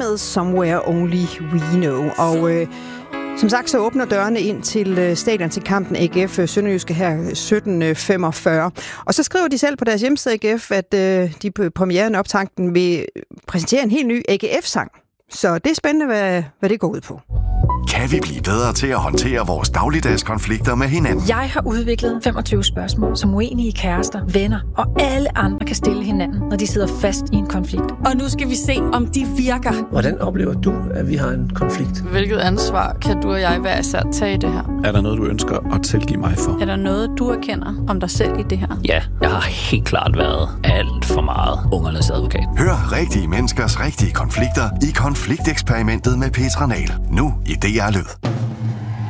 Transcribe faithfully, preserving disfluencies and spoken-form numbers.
med Somewhere Only We Know. Og øh, som sagt, så åbner dørene ind til øh, stadion til kampen A G F Sønderjyske her sytten femogfyrre. Og så skriver de selv på deres hjemmeside A G F, at øh, de på premieren optanken vil præsentere en helt ny A G F-sang. Så det er spændende, hvad, hvad det går ud på. Kan vi blive bedre til at håndtere vores dagligdags konflikter med hinanden? Jeg har udviklet femogtyve spørgsmål, som uenige kærester, venner og alle andre kan stille hinanden, når de sidder fast i en konflikt. Og nu skal vi se, om de virker. Hvordan oplever du, at vi har en konflikt? Hvilket ansvar kan du og jeg hver især tage i det her? Er der noget, du ønsker at tilgive mig for? Er der noget, du erkender om dig selv i det her? Ja, jeg har helt klart været alt for meget ungernes advokat. Hør rigtige menneskers rigtige konflikter i Konflikteksperimentet med Petra Nahl. Nu i D R Lyd.